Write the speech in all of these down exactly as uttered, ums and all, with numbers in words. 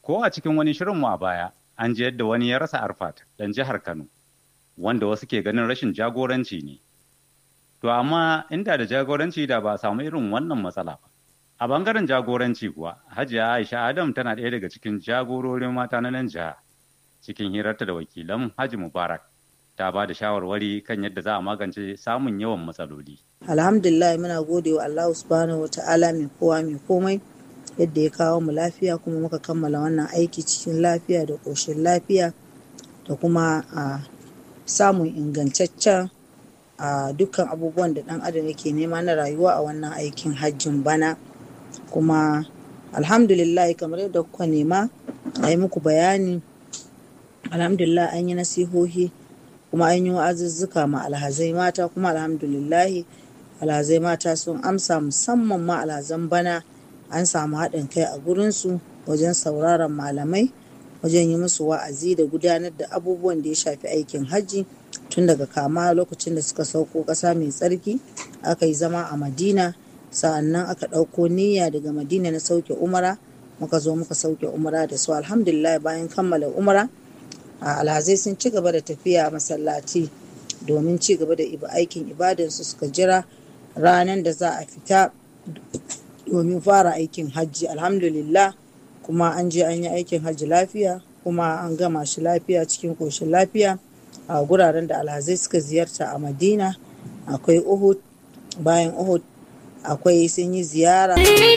Ko a cikin wani shirinmu a baya, an ji yadda wani ya rasa Arfat ɗan jihar Kano, wanda wasu ke ganin rashin jagoranci ne. To amma inda da jagoranci da ba a samu irin wannan matsala ba. A bangaren jagoranci kuwa, Hajiya Aisha Adam tana ɗaya daga cikin jagororin mata na nan jiha. Cikin hirarta da wakilan Haji Mubarak, ta ba da shawarwari kan yadda za a magance samun yawan matsaloli. Alhamdulillah muna gode wa Allah subhanahu wa ta'ala mai kowa mai komai yadda ya kawo mu lafiya kuma muka kammala wannan aiki cikin lafiya da ƙoshin lafiya da kuma a samun ingantaccen a dukkan abubuwan da ɗan adam yake nema na rayuwa a wannan aikin hajjin bana. Kuma alhamdulillah kamar yadda kuka nema a yi muku bayani, alhamdulillah an yi nasihohi kuma an yi wa'azuzzuka ma alhazai mata, kuma alhamdulillahi alhazai mata sun amsa, musamman ma alhazan bana an samu haɗin kai a gurinsu wajen sauraron malamai, wajen yi musu wa'azi da gudanar da abubuwan da ya shafi aikin hajji tun daga kama lokacin da suka sauko ƙasa mai tsarki aka yi zama a Madina, sa'annan aka ɗauko niyya daga Madina na sauke umara, muka zo muka sauke umara da su. Alhamdulillah bayan kammala umara alhazai sun ci gaba da tafiya masallaci domin ci gaba da aikin ibadansu, suka jira ranar da za a fita domin fara aikin hajji. Alhamdulillah kuma an je an yi aikin hajji lafiya kuma an gama shi lafiya cikin ƙoshin lafiya. A guraren da alhazai suka ziyarta a Madina akwai Uhud, bayan Uhud akwai sun yi ziyara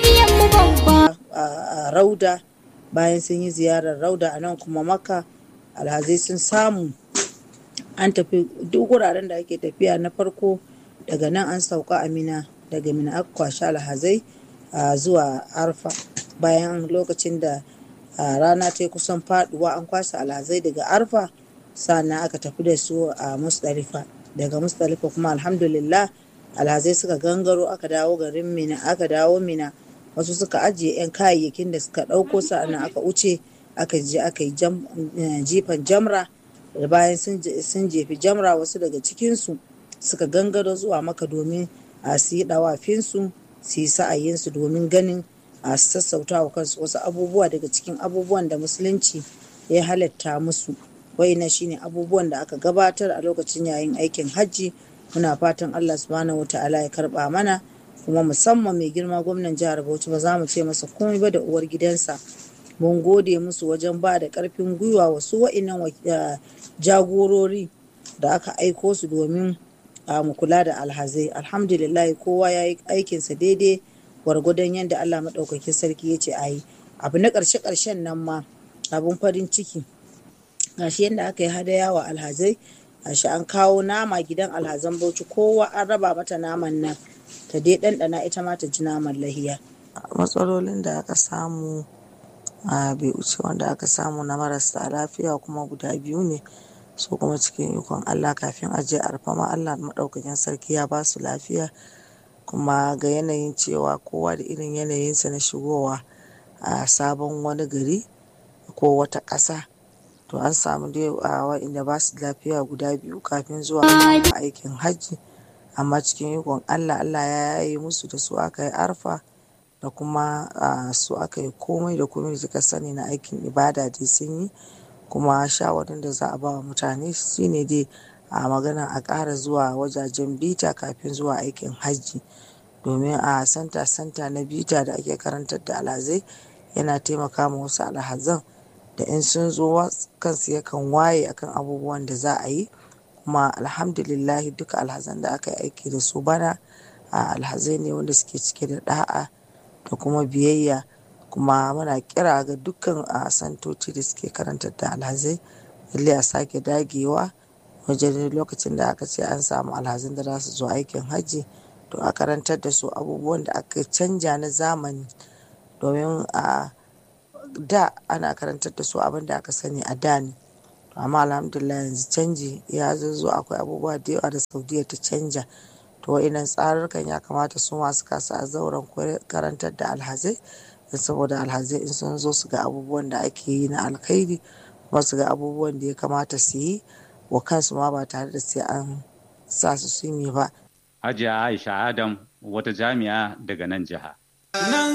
a Rauda, bayan sun yi ziyarar Rauda a nan kuma Makka alhazai sun samu an tafi duk wuraren da ake tafiya. Na farko daga nan an sauka a Mina, daga Mina aka kwashi alhazai zuwa Arfa. Bayan lokacin da rana ta yi kusan faduwa an kwasa alhazai daga Arfa, sannan aka tafi da su a Musdalifa. Daga Musdalifa kuma alhamdulillah alhazai suka gangaro aka dawo garin Mina, aka dawo Mina, wasu suka ajiye 'yan kayayyakin da suka ɗauko, sannan aka wuce aka je aka yi jifan jamra. Da bayan sun jefi jamra, wasu daga cikinsu suka gangaro zuwa Maka domin a su yi ɗawafinsu, su yi sa'ayinsu domin ganin a sassauta wa kansu wasu abubuwa daga cikin abubuwan da musulunci ya halatta musu. Wayannan shine abubuwan da aka gabatar a lokacin yayin aikin hajji. Muna fatan Allah subhanahu wata'ala ya karba mana, kuma musamman mai girma gwamnan jihar Bauchi ba za mu ce masa komai ba da uwar gidansa. Mun gode musu wajen ba da ƙarfin gwiwa wasu wa'innan jagorori da aka aiko su domin mu kula da alhazai. Alhamdulillah kowa ya yi aikinsa daidai gwargwadon yadda Allah maɗaukakin sarki ya ce a yi. Abu na ƙarshe ƙarshen nan ma abun farin ciki, gashi yadda aka yi hadaya wa alhazai, gashi an kawo nama gidan alhazan Bauchi, kowa an raba mata naman nan ta dai ɗanɗana ita ma ta ji naman lahiya. Matsalolin da aka samu a bai wuce wanda aka samu na marasa lafiya kuma guda biyu ne, su kuma cikin ikon Allah kafin a je Arfa ma Allah maɗaukakin sarki ya ba su lafiya. Kuma ga yanayin cewa kowa da irin yanayinsa na shigowa a sabon wani gari ko wata ƙasa, to an samu dai a wa'inda ba su lafiya guda biyu kafin zuwa aikin hajji, amma cikin ikon Allah Allah ya yi musu da su aka yi Arfa da kuma su aka yi komai da komai da suka sani na aikin ibada dai sun yi. Kuma shawarin da za a ba wa mutane shine dai a magana a ƙara zuwa wajajen bita kafin zuwa aikin hajji, domin a santa santa na bita da ake karantar da alhazai yana taimaka ma wasu alhazan da in sun zo kansu yakan waye akan abubuwan da za a yi. Kuma alhamdulillahi duka alhazan da aka yi aiki da su bana alhazai ne wanda suke cike da da'a da kuma biyayya. Kuma muna kira ga dukkan santoci da suke karantar da alhazai lalle a sake dagewa wajen lokacin da aka ce an samu alhazan da za su zo aikin hajji, to a karantar da su abubuwan da aka canja na zamani, domin a da ana karantar da su abin da aka sani a da ne, amma alhamdulillah yanzu canji ya zo, akwai abubuwa da yawa da Saudiya ta canja. To wa'innan tsarurrukan ya kamata su masu kasa a zauren karantar da alhazai, saboda alhazai in sun zo su ga abubuwan da ake yi na alkhairi, kuma su ga abubuwan da ya kamata su yi wa kansu ma ba tare da sai an sa su sun yi ba. Hajiya Aisha Adam wata jami'a daga nan jiha.